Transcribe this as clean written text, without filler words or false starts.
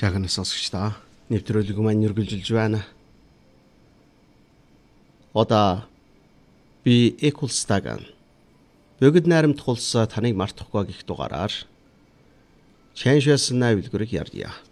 Жаахан сонсогчдоо нэвтрүүлэг маань үргэлжилж байна. Одоо би Экулстаган бөгд найрамд тулсаа таныг мартахгүй гэх дугаараар Чаншаас найвлгэрэг ярья.